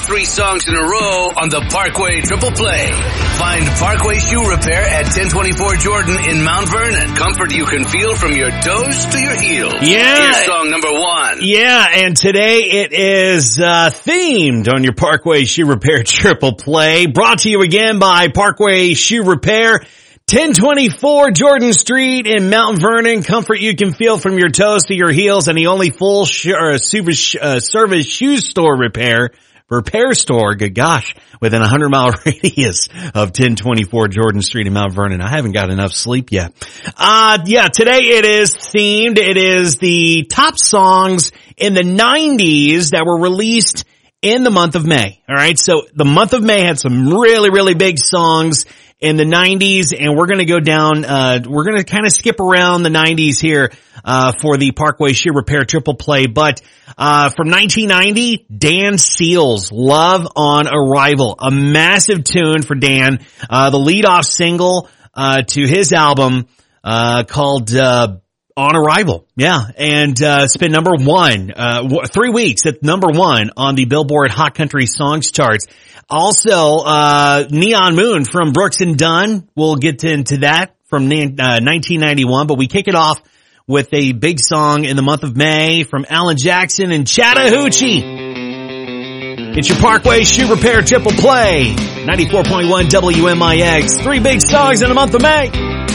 3 songs in a row on the Parkway Triple Play. Find Parkway Shoe Repair at 1024 Jordan in Mount Vernon. Comfort you can feel from your toes to your heels. Yeah. Here's song number 1. Yeah, and today it is themed on your Parkway Shoe Repair Triple Play. Brought to you again by Parkway Shoe Repair. 1024 Jordan Street in Mount Vernon. Comfort you can feel from your toes to your heels, and the only full service shoe store repair store, good gosh, within a 100-mile radius of 1024 Jordan Street in Mount Vernon. I haven't got enough sleep yet. Today it is themed. It is the top songs in the 90s that were released in the month of May. All right. So the month of May had some really, really big songs in the 90s, and we're going to go down, we're going to kind of skip around the 90s here, for the Parkway Shoe Repair Triple Play. But, from 1990, Dan Seals, Love on Arrival, a massive tune for Dan, the leadoff single, to his album, called, On Arrival. Yeah. And, it's been number 1, 3 weeks at number 1 on the Billboard Hot Country Songs charts. Also, Neon Moon from Brooks and Dunn. We'll get into that from 1991, but we kick it off with a big song in the month of May from Alan Jackson and Chattahoochee. It's your Parkway Shoe Repair Triple Play. 94.1 WMIX. 3 big songs in the month of May.